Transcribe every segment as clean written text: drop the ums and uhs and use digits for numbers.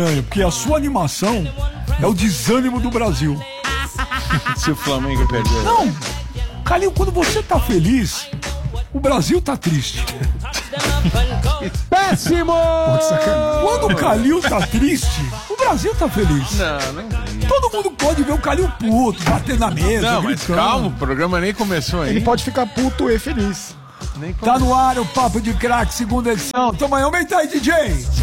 porque a sua animação é o desânimo do Brasil. Se o Flamengo perder. Não, Calil, quando você tá feliz, o Brasil tá triste. Péssimo! Quando o Calil tá triste, o Brasil tá feliz. Não. Todo mundo pode ver o Calil puto, bater na mesa, Não, mas gritando. calma, o programa nem começou ainda. Ele pode ficar puto e feliz. Tá no ar o Papo de Crack, segunda edição. Toma aí, aumenta aí, DJ.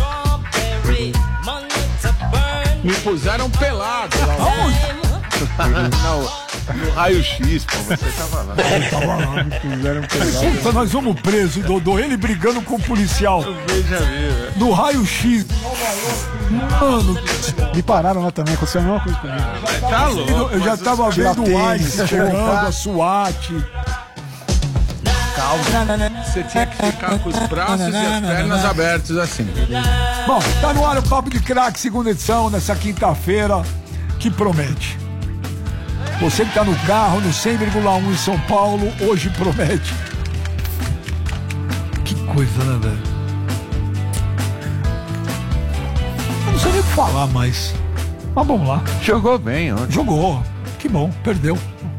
Me puseram pelado lá. Aonde? No raio-x, pô, você tava lá. Puta, nós vamos preso, Dodô. Ele brigando com o policial Veja, velho. no raio-x. Mano, Me pararam lá também, aconteceu a mesma coisa comigo. Tá louco. eu já tava vendo o Ice chegando, a SWAT. Você tinha que ficar com os braços e as pernas abertos assim. Bom, tá no ar o Papo de Crack, segunda edição, nessa quinta-feira, que promete. Você que tá no carro, no 100,1 em São Paulo, hoje promete. Que coisa, né, velho? Eu não sei nem o que falar mais. Mas vamos lá. Jogou bem ontem. Jogou. Que bom, perdeu.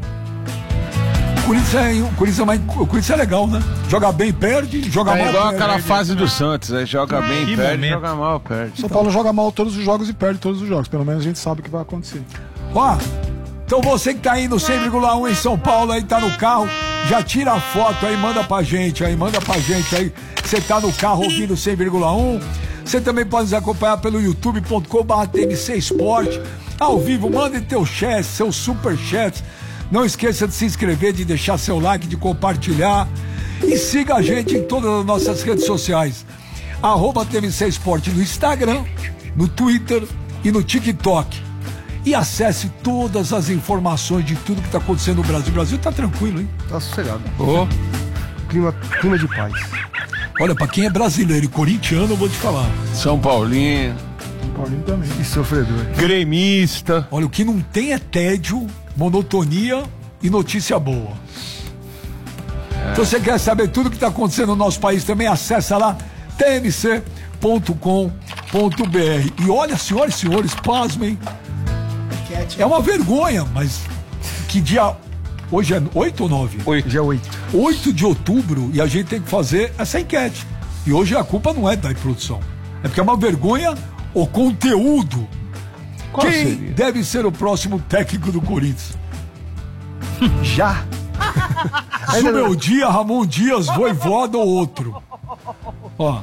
O Corinthians é legal, né? Joga bem, perde, joga mal, É igual perde. aquela fase do Santos, né? Joga bem, Que perde, momento. joga mal, perde. São Paulo joga mal todos os jogos e perde todos os jogos. Pelo menos a gente sabe o que vai acontecer. Ó, então você que tá aí no 100,1 em São Paulo, aí tá no carro, já tira a foto aí, manda pra gente aí. Você tá no carro ouvindo 100,1. Você também pode nos acompanhar pelo youtube.com/TMC Esporte. Ao vivo, mande teu chat, seu super chat. Não esqueça de se inscrever, de deixar seu like, de compartilhar. E siga a gente em todas as nossas redes sociais. @TMC Esporte no Instagram, no Twitter e no TikTok. E acesse todas as informações de tudo que está acontecendo no Brasil. O Brasil tá tranquilo, hein? Tá sossegado. Ô, Clima de paz. Olha, pra quem é brasileiro e corintiano, eu vou te falar. São Paulino, Paulinho também. Que sofredor. gremista. Olha, o que não tem é tédio, monotonia e notícia boa. Se você quer saber tudo que está acontecendo no nosso país também, acessa lá tmc.com.br. E olha, senhoras e senhores, pasmem. É uma vergonha, mas que dia... Hoje é 8 ou 9? Dia 8. 8 de outubro e a gente tem que fazer essa enquete. E hoje a culpa não é da produção. É porque é uma vergonha o conteúdo. Qual Quem seria? deve ser o próximo técnico do Corinthians? Já? Zubeldia, Ramon Dias, Voivoda ou outro? Ó.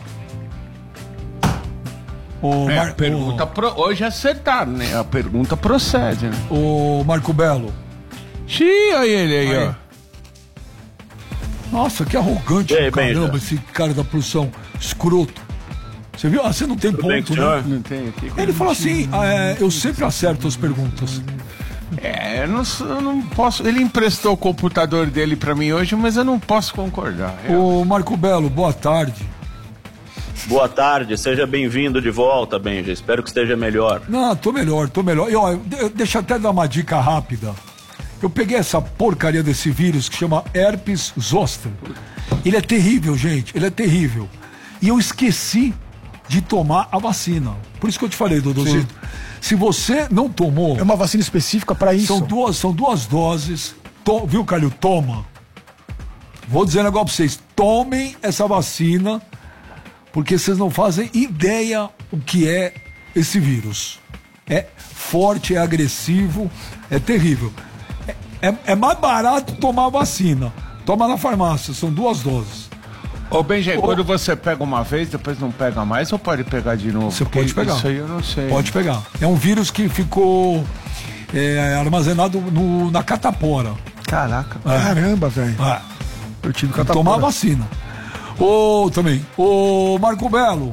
A pergunta hoje acertaram, né? A pergunta procede, né? O Marco Belo. Xiii, olha ele aí, ó. Nossa, que arrogante E aí, do caramba, Benja? esse cara da produção escroto. Você viu? Ah, você não tem Tudo bem ponto, com o né? senhor? Não tem aqui. Ele falou assim, eu sempre acerto as perguntas. Eu não posso. Ele emprestou o computador dele pra mim hoje, mas eu não posso concordar. Ô Marco Belo, boa tarde. Boa tarde, seja bem-vindo de volta, Benja. Espero que esteja melhor. Não, tô melhor. E ó, deixa eu até dar uma dica rápida. Eu peguei essa porcaria desse vírus que chama herpes zoster. Ele é terrível, gente, ele é terrível. E eu esqueci de tomar a vacina. Por isso que eu te falei, Dodozito. Se você não tomou, É uma vacina específica pra isso. são duas doses. Viu, Calil? Toma. Vou dizer um negócio pra vocês. Tomem essa vacina, porque vocês não fazem ideia o que é esse vírus. É forte, é agressivo, é terrível. É mais barato tomar a vacina. Toma na farmácia, são 2 doses. Ô, Benjamin, quando você pega uma vez, depois não pega mais ou pode pegar de novo? Você pode Porque pegar. Isso aí eu não sei. Pode pegar. É um vírus que ficou armazenado na catapora. Caraca. Caramba, velho. É. Eu tive Tomar a catapora. vacina. Ô, Marco Belo.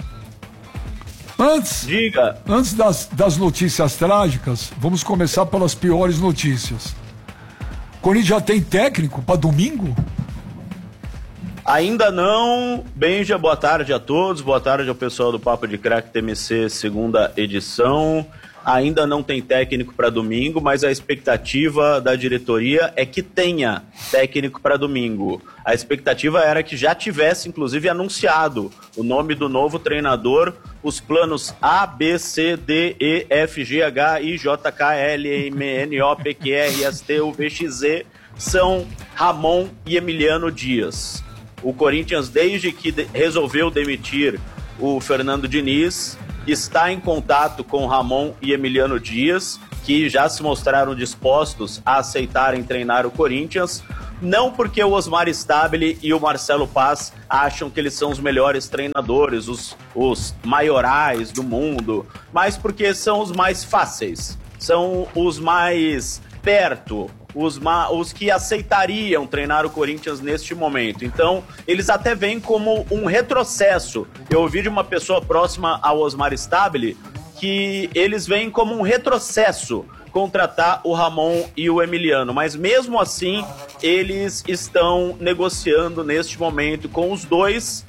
Diga. Antes das notícias trágicas, vamos começar pelas piores notícias. Corinthians já tem técnico para domingo? Ainda não. Benja, boa tarde a todos, boa tarde ao pessoal do Papo de Craque TMC, segunda edição. Ainda não tem técnico para domingo, mas a expectativa da diretoria é que tenha técnico para domingo. A expectativa era que já tivesse, inclusive, anunciado o nome do novo treinador, os planos A, B, C, D, E, F, G, H, I, J, K, L, M, N, O, P, Q, R, S, T, U, V, X, Z, são Ramon e Emiliano Dias. O Corinthians, desde que resolveu demitir o Fernando Diniz, está em contato com Ramon e Emiliano Dias, que já se mostraram dispostos a aceitarem treinar o Corinthians, não porque o Osmar Stabile e o Marcelo Paz acham que eles são os melhores treinadores, os maiorais do mundo, mas porque são os mais fáceis, são os mais perto, os que aceitariam treinar o Corinthians neste momento. Então, eles até veem como um retrocesso. Eu ouvi de uma pessoa próxima ao Osmar Stabile que eles veem como um retrocesso contratar o Ramon e o Emiliano, mas mesmo assim eles estão negociando neste momento com os dois,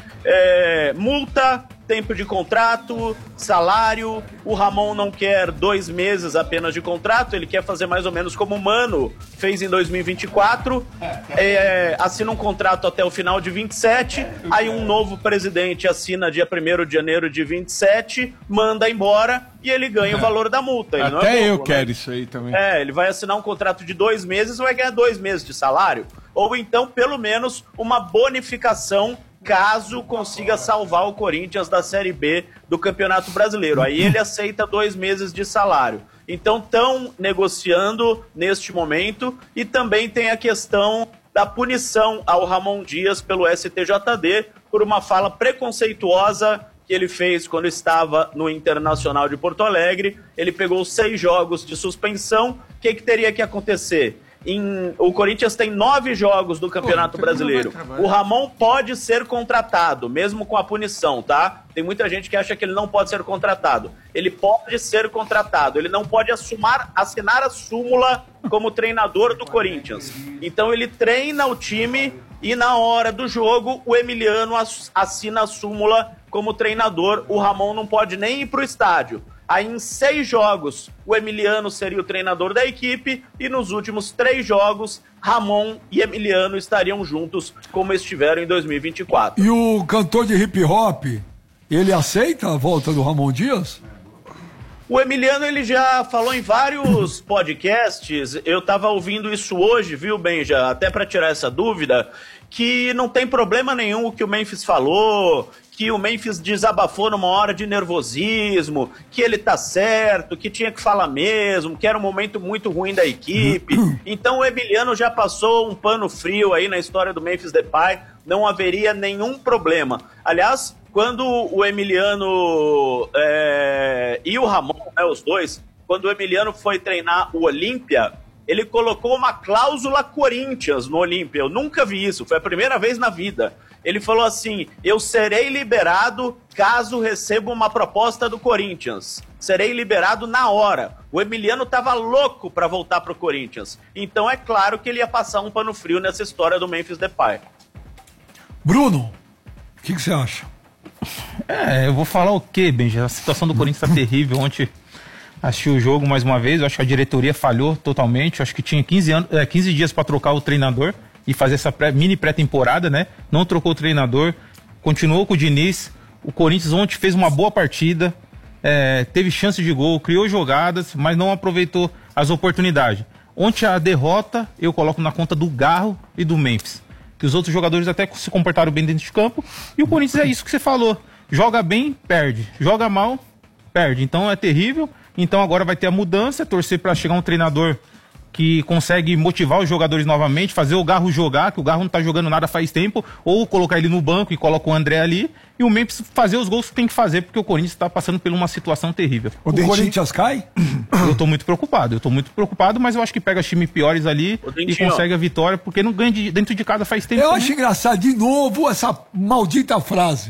multa, tempo de contrato, salário. O Ramon não quer 2 meses apenas de contrato, ele quer fazer mais ou menos como o Mano fez em 2024, assina um contrato até o final de 27, aí um novo presidente assina dia 1º de janeiro de 27, manda embora e ele ganha o valor da multa. Ele até não é bobo, eu quero isso aí também. Ele vai assinar um contrato de 2 meses e vai ganhar 2 meses de salário, ou então pelo menos uma bonificação caso consiga salvar o Corinthians da Série B do Campeonato Brasileiro. Aí ele aceita 2 meses de salário. Então estão negociando neste momento, e também tem a questão da punição ao Ramon Dias pelo STJD por uma fala preconceituosa que ele fez quando estava no Internacional de Porto Alegre. Ele pegou 6 jogos de suspensão. O que teria que acontecer? O Corinthians tem 9 jogos do Campeonato Brasileiro. O Ramon pode ser contratado, mesmo com a punição, tá? Tem muita gente que acha que ele não pode ser contratado. Ele pode ser contratado, ele não pode assinar a súmula como treinador do Corinthians. Então ele treina o time e na hora do jogo o Emiliano assina a súmula como treinador. O Ramon não pode nem ir para o estádio. Aí em 6 jogos, o Emiliano seria o treinador da equipe, e nos últimos 3 jogos, Ramon e Emiliano estariam juntos, como estiveram em 2024. E o cantor de hip hop, ele aceita a volta do Ramon Dias? O Emiliano, ele já falou em vários podcasts, eu tava ouvindo isso hoje, viu, Benja, até para tirar essa dúvida, que não tem problema nenhum o que o Memphis falou, que o Memphis desabafou numa hora de nervosismo, que ele tá certo, que tinha que falar mesmo, que era um momento muito ruim da equipe. Então o Emiliano já passou um pano frio aí na história do Memphis Depay, não haveria nenhum problema. Aliás, quando o Emiliano e o Ramon, os dois, quando o Emiliano foi treinar o Olímpia, ele colocou uma cláusula Corinthians no Olímpia. Eu nunca vi isso, foi a primeira vez na vida. Ele falou assim: eu serei liberado caso receba uma proposta do Corinthians. Serei liberado na hora. O Emiliano estava louco para voltar pro Corinthians. Então é claro que ele ia passar um pano frio nessa história do Memphis Depay. Bruno, o que você acha? Eu vou falar o quê, Benja? A situação do Corinthians está terrível. Ontem assisti o jogo mais uma vez, eu acho que a diretoria falhou totalmente. Eu acho que tinha 15 dias para trocar o treinador e fazer essa mini pré-temporada, né? Não trocou o treinador, continuou com o Diniz. O Corinthians ontem fez uma boa partida, teve chance de gol, criou jogadas, mas não aproveitou as oportunidades. Ontem a derrota eu coloco na conta do Garro e do Memphis, que os outros jogadores até se comportaram bem dentro de campo, e o Corinthians é isso que você falou: joga bem, perde, joga mal, perde. Então é terrível. Então agora vai ter a mudança, torcer para chegar um treinador que consegue motivar os jogadores novamente, fazer o Garro jogar, que o Garro não tá jogando nada faz tempo, ou colocar ele no banco e coloca o André ali, e o Memphis fazer os gols que tem que fazer, porque o Corinthians tá passando por uma situação terrível. O Corinthians cai? Eu tô muito preocupado, mas eu acho que pega time piores ali e consegue a vitória, porque não ganha dentro de casa faz tempo. Eu acho engraçado, de novo, essa maldita frase.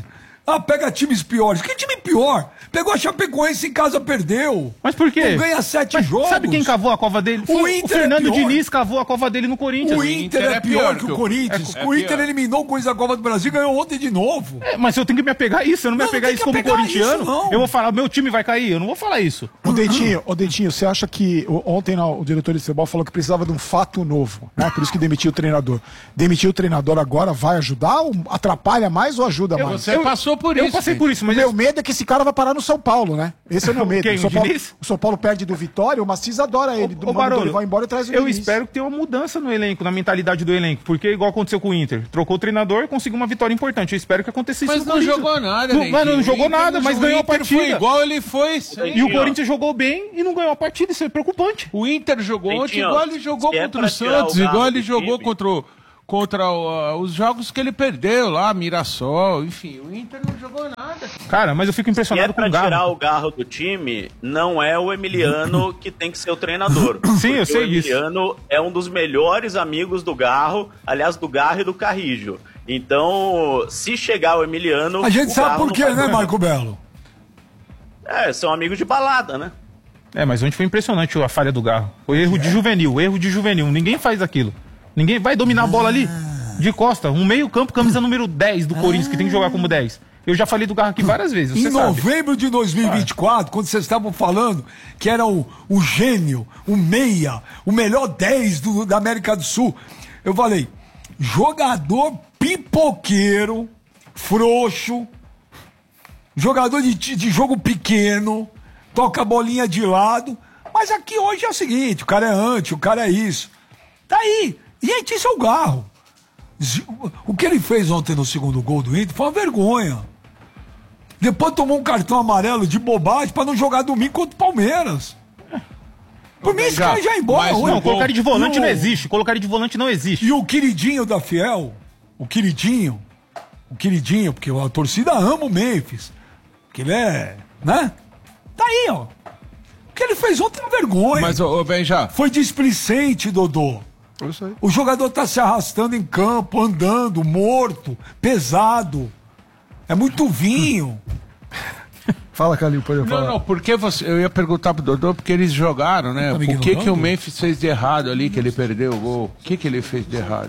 Ah, pega times piores. Que time pior? Pegou a Chapecoense em casa, perdeu. Mas por quê? Não ganha 7 jogos. Sabe quem cavou a cova dele? O Foi Inter o Fernando é pior. Diniz cavou a cova dele no Corinthians. O Inter é pior que o Corinthians. O Inter eliminou o Corinthians da Copa do Brasil e ganhou ontem de novo. Mas eu tenho que me apegar a isso. Eu não me apegar a isso como corintiano. Eu vou falar, meu time vai cair. Eu não vou falar isso. Ô Dentinho, você acha que ontem o diretor de futebol falou que precisava de um fato novo, né? Por isso que demitiu o treinador. Demitiu o treinador agora vai ajudar ou atrapalha mais ou ajuda mais? Você passou por isso. Eu passei por isso, mas Meu medo é que esse cara vai parar no São Paulo, né? Esse é o meu medo. Quem, O São Paulo perde do Vitória, o Maciz adora ele. Ô, Barolo, ele vai embora e traz o eu Diniz. espero que tenha uma mudança no elenco, na mentalidade do elenco. Porque igual aconteceu com o Inter. Trocou o treinador, conseguiu uma vitória importante. Eu espero que aconteça isso Mas no não Corinthians. jogou nada, não jogou nada, mas ganhou a partida. Foi igual ele foi. E o Corinthians jogou bem e não ganhou a partida. Isso é preocupante. O Inter jogou ontem Dentinho, igual ele jogou se é contra pra o Santos, tirar o igual ele garro do jogou time. contra os jogos que ele perdeu lá, Mirassol, enfim, o Inter não jogou nada. Cara, mas eu fico Se é impressionado com pra o Garro. tirar o Garro do time, não é o Emiliano que tem que ser o treinador. Sim, eu sei o disso. Emiliano é um dos melhores amigos do Garro, aliás, do Garro e do Carrijo. Então, se chegar o Emiliano... A gente o sabe Garro por não quê, vai né, ganhar. Marco Belo? São amigos de balada, né? Mas ontem foi impressionante a falha do Garro. Foi erro de juvenil. Ninguém faz aquilo. Ninguém vai dominar a bola ali. De costa. Um meio campo, camisa número 10 do Corinthians, que tem que jogar como 10. Eu já falei do Garro aqui várias vezes, você Em sabe. novembro de 2024, quando vocês estavam falando que era o gênio, o meia, o melhor 10 da América do Sul, eu falei, jogador pipoqueiro, frouxo, jogador de jogo pequeno, toca a bolinha de lado, mas aqui hoje é o seguinte, o cara é anti, o cara é isso. Tá aí, gente, isso é o Garro. O que ele fez ontem no segundo gol do Inter foi uma vergonha. Depois tomou um cartão amarelo de bobagem pra não jogar domingo contra o Palmeiras. Por mim, esse cara já é embora. mas hoje. Não, colocar ele de volante não existe. Colocar ele de volante não existe. E o queridinho da Fiel, o queridinho, porque a torcida ama o Memphis. Porque ele é, né? Tá aí, ó. O que ele fez ontem é uma vergonha. Mas, ô Benja, Foi displicente, Dodô. Eu sei. O jogador tá se arrastando em campo, andando, morto, pesado. É muito vinho. Fala, Calil, pode eu falar. não, porque eu ia perguntar pro Dodô, porque eles jogaram, né? Tá me O que ignorando? o Memphis fez de errado ali, que ele perdeu o gol? O que ele fez de errado?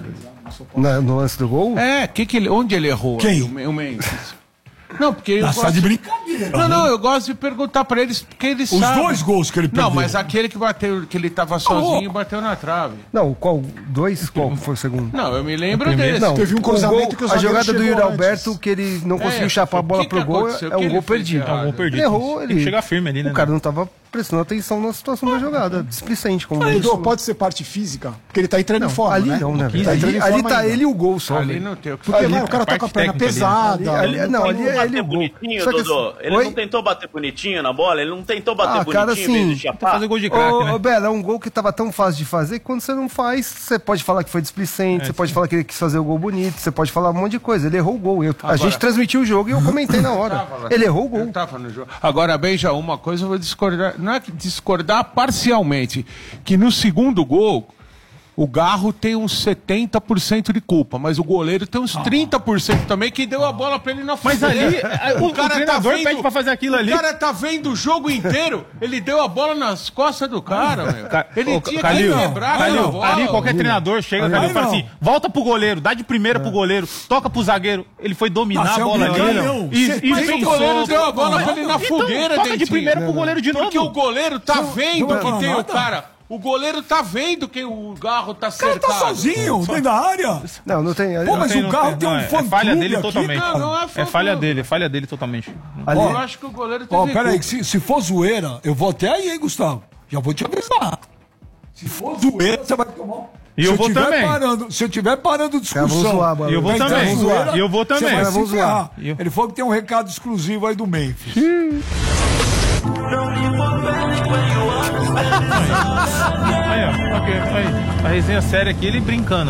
No lance do gol? Onde ele errou? Quem? O Memphis. Não, porque eu Tá de brincadeira. Não, eu gosto de perguntar pra eles, porque eles Os sabem. 2 gols que ele perdeu. Não, mas aquele que bateu, que ele tava sozinho, bateu na trave. Não, qual? Dois? Qual foi o segundo? Não, eu me lembro primeiro- desse. Não, teve um cruzamento que o a zagueiro jogada do chegou Yuri Alberto, antes. que ele não conseguiu chapar a bola que pro gol, aconteceu? é O que um ele gol fez perdido. de errado? É um gol perdido. Ele errou, Tem que chegar firme ali, né? O cara não tava prestando atenção na situação da jogada, displicente. Como ele Dodô, falou. pode ser parte física? Porque ele tá entrando Não, em forma, ali né? não, né? Ele tá entrando em Ali forma tá ainda. ele e o gol só. Ali velho. não tem o que Porque fazer. o cara tá parte com a perna técnica ali. pesada. Não, ali Tentou é ele bater o gol. bonitinho, Só que Dodô. assim, Ele oi? não tentou bater bonitinho na bola? Ele não tentou bater bonitinho cara, em vez assim, de chapar? Fazer gol de craque, né? Ô, Bela, é um gol que tava tão fácil de fazer que quando você não faz, você pode falar que foi displicente, você pode falar que ele quis fazer o gol bonito, você pode falar um monte de coisa. Ele errou o gol. A gente transmitiu o jogo e eu comentei na hora. Ele errou o gol. Eu tava no jogo. Agora, Benja, uma coisa eu vou discordar. Não é que discordar parcialmente. Que no segundo gol, o Garro tem uns 70% de culpa, mas o goleiro tem uns 30% também, que deu a bola pra ele na frente. Mas ali, o treinador pede pra fazer aquilo ali. O cara tá vendo o jogo inteiro, ele deu a bola nas costas do cara, meu. Ele tinha que quebrar aquela bola. Ali qualquer treinador chega, Calil, e fala assim, volta pro goleiro, dá de primeira pro goleiro, toca pro zagueiro. Ele foi dominar Nossa, a bola é um ali. brincalhão. E Mas o goleiro deu a bola pra ele na Então, fogueira, toca de Dentinho. primeira pro goleiro de novo. Porque o goleiro tá vendo não que vai tem falar o cara. O goleiro tá vendo que o Garro tá O cara cercado. tá sozinho, dentro da área. Não tem. Pô, mas o Garro tem um é fã-clube falha dele aqui, totalmente. cara. Não, É falha dele totalmente. Eu acho que o goleiro teve Ó, peraí, culpa. que se for zoeira, eu vou até aí, hein, Gustavo? Já vou te avisar. Se for zoeira, você vai tomar. E eu vou tiver também. Se eu tiver parando discussão. vamos zoar, Barulho. E eu vou vai também. entrar zoeira, E eu vou você também. vai se Vamos zoar. ferrar. Ele falou que tem um recado exclusivo aí do Memphis. Aí, ó. Aí. A resenha séria aqui, ele brincando.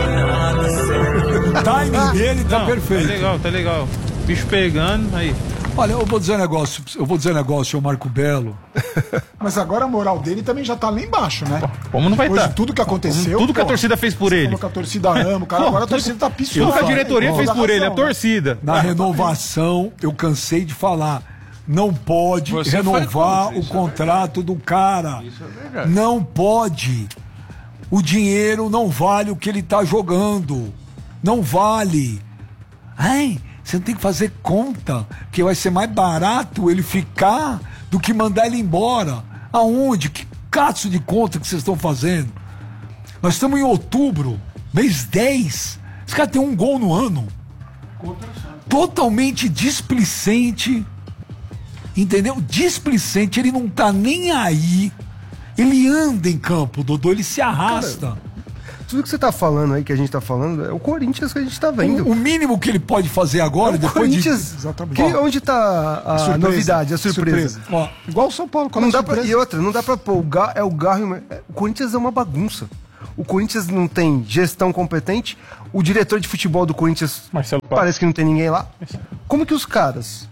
O timing dele tá Não, perfeito. Tá legal. Bicho pegando, aí. Olha, eu vou dizer um negócio, o Marco Belo. Mas agora a moral dele também já tá lá embaixo, né? Como não vai Depois estar? de tudo que aconteceu. Tudo que a torcida fez por ele. Falou que a torcida ama, o cara, agora a torcida tá pistola. Tudo que a diretoria fez por ele, a torcida. Na renovação, eu cansei de falar. Não pode Você renovar foi contra, o contrato do cara. Isso é verdade. Não pode. O dinheiro não vale o que ele tá jogando. Não vale. Ai, você não tem que fazer conta, porque vai ser mais barato ele ficar do que mandar ele embora. Aonde? Que caço de conta que vocês estão fazendo? Nós estamos em outubro, mês 10. Esse cara tem um gol no ano. Totalmente displicente. Entendeu? Displicente, ele não tá nem aí. Ele anda em campo, Dodô, ele se arrasta. Tudo que você tá falando aí, que a gente tá falando, é o Corinthians que a gente tá vendo. O mínimo que ele pode fazer agora, O depois Corinthians, Exatamente. onde tá a novidade, a surpresa? Ó, igual o São Paulo, Não dá pra, e outra, não dá pra pôr o Garro. O Corinthians é uma bagunça. O Corinthians não tem gestão competente. O diretor de futebol do Corinthians Marcelo Paz. parece que não tem ninguém lá. Como que os caras,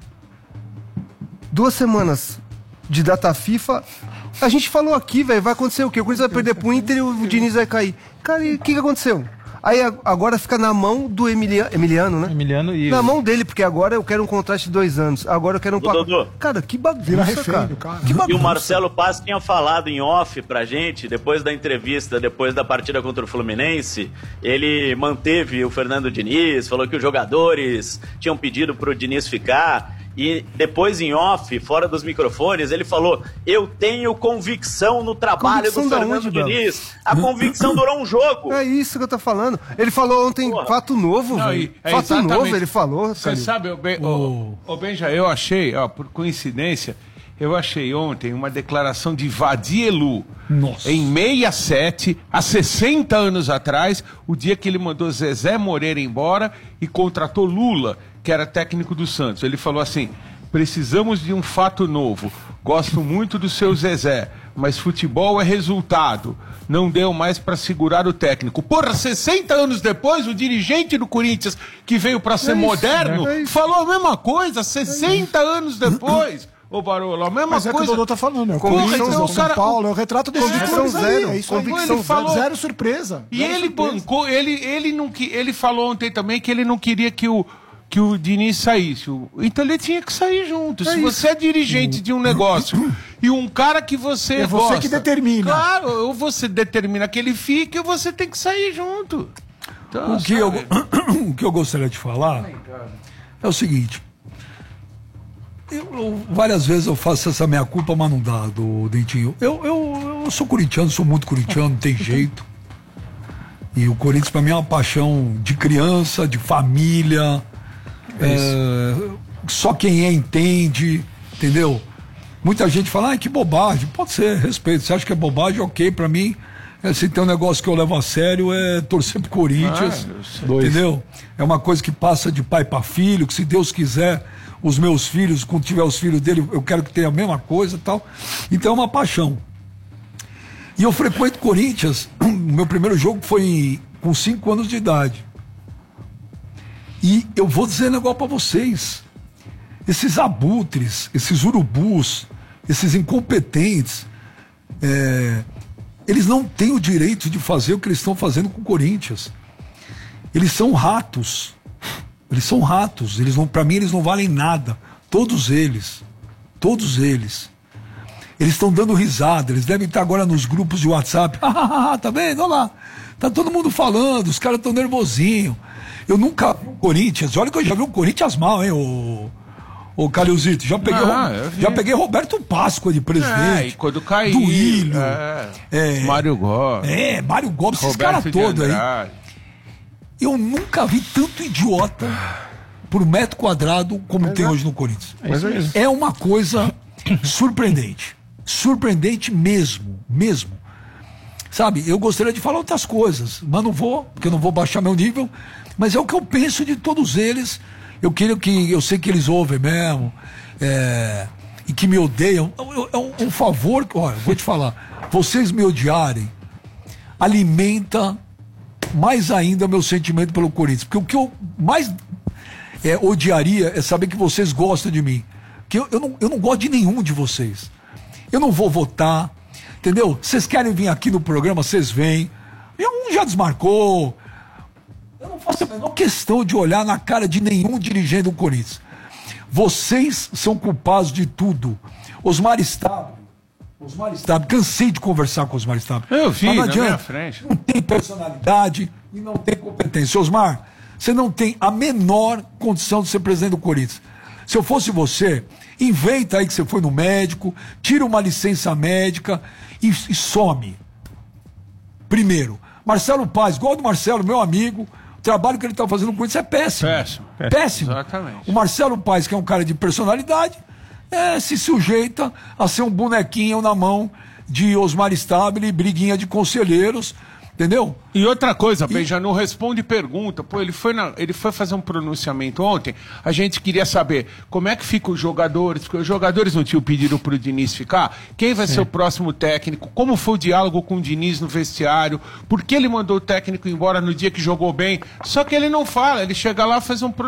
2 semanas de data FIFA, a gente falou aqui, velho, vai acontecer o quê? O Corinthians vai perder pro Inter e o Diniz vai cair. Cara, e o que aconteceu? Aí agora fica na mão do Emiliano, né? Emiliano e... Na mão dele, porque agora eu quero um contrato de 2 anos. Agora eu quero um Dodô. Cara, que bagunça, Vira refém cara. do cara. Que bagunça. E o Marcelo Paz tinha falado em off pra gente, depois da entrevista, depois da partida contra o Fluminense, ele manteve o Fernando Diniz, falou que os jogadores tinham pedido pro Diniz ficar, e depois em off, fora dos microfones, ele falou: eu tenho convicção no trabalho Convicção do da Fernando onde, Belo? Diniz. A convicção durou um jogo. É isso que eu tô falando. Ele falou ontem, Porra. fato novo, Não, velho. é Fato exatamente. novo, ele falou. Você Calil. sabe, ô Benja, eu achei, ó, por coincidência, eu achei ontem uma declaração de Vadielu. Nossa. Em 67, há 60 anos atrás, o dia que ele mandou Zezé Moreira embora e contratou Lula, que era técnico do Santos. Ele falou assim: precisamos de um fato novo. Gosto muito do seu Zezé, mas futebol é resultado. Não deu mais pra segurar o técnico. Porra, 60 anos depois, o dirigente do Corinthians, que veio pra ser moderno, falou a mesma coisa, 60 anos depois. Ô, Barolo, a mesma Mas é que o coisa. Dodô tá falando, é o Porra, Corinthians, então é o o São cara- Paulo, é o retrato desse Convicção clubes aí, zero, é isso aí. convicção Ele falou- Zero surpresa. E Zero ele surpresa. bancou, ele falou ontem também que ele não queria que o Diniz saísse. Então ele tinha que sair junto. Se você é dirigente de um negócio e um cara que você É você gosta, que determina. Claro, ou você determina que ele fique ou você tem que sair junto. Então, O que eu gostaria de falar é o seguinte. Várias vezes eu faço essa minha culpa, mas não dá, do Dentinho. Eu sou corintiano, sou muito corintiano, não tem jeito. E o Corinthians pra mim é uma paixão de criança, de família. Só quem entende, entendeu? Muita gente fala, que bobagem. Pode ser, respeito. Você acha que é bobagem? Ok, pra mim, se tem um negócio que eu levo a sério é torcer pro Corinthians. Entendeu? É uma coisa que passa de pai pra filho, que se Deus quiser, os meus filhos, quando tiver os filhos dele, eu quero que tenha a mesma coisa e tal. Então é uma paixão. E eu frequento Corinthians, o meu primeiro jogo foi com 5 anos de idade. E eu vou dizer um negócio pra vocês. Esses abutres, esses urubus, esses incompetentes, eles não têm o direito de fazer o que eles estão fazendo com o Corinthians. Eles são ratos. Eles são ratos. Para mim, eles não valem nada. Todos eles. Todos eles. Eles estão dando risada. Eles devem estar agora nos grupos de WhatsApp. Tá vendo? Olha lá. Tá todo mundo falando. Os caras estão nervosinhos. Eu nunca vi o Corinthians. Olha que eu já vi o Corinthians mal, hein, ô Calilzito. Já peguei Roberto Páscoa de presidente. e quando caiu. Do Ilho. Mário Gomes. Mário Gomes, esses caras todos aí. Eu nunca vi tanto idiota por metro quadrado como tem hoje no Corinthians. É uma coisa surpreendente. Surpreendente mesmo. Sabe, eu gostaria de falar outras coisas, mas não vou, porque eu não vou baixar meu nível. Mas é o que eu penso de todos eles. Eu sei que eles ouvem mesmo, e que me odeiam. É um favor, olha, vou te falar. Vocês me odiarem alimenta mais ainda o meu sentimento pelo Corinthians. Porque o que eu mais odiaria é saber que vocês gostam de mim. que eu não gosto de nenhum de vocês. Eu não vou votar, entendeu? Vocês querem vir aqui no programa, vocês vêm. Um já desmarcou. Eu não faço a menor questão de olhar na cara de nenhum dirigente do Corinthians. Vocês são culpados de tudo. Osmar Stabile, cansei de conversar com o Osmar Stabile. Eu vi, mas não na adianta, minha frente. não tem personalidade e não tem competência. Osmar, você não tem a menor condição de ser presidente do Corinthians. Se eu fosse você, inventa aí que você foi no médico, tira uma licença médica e some. Primeiro, Marcelo Paz, igual do Marcelo, meu amigo, o trabalho que ele está fazendo no Corinthians é péssimo. Péssimo. Exatamente. O Marcelo Paz, que é um cara de personalidade, se sujeita a ser um bonequinho na mão de Osmar Stabile, briguinha de conselheiros, entendeu? E outra coisa, Benja, não responde pergunta. Pô, ele foi fazer um pronunciamento ontem. A gente queria saber como é que ficam os jogadores, porque os jogadores não tinham pedido pro Diniz ficar. Quem vai ser o próximo técnico? Como foi o diálogo com o Diniz no vestiário? Por que ele mandou o técnico embora no dia que jogou bem? Só que ele não fala, ele chega lá, faz um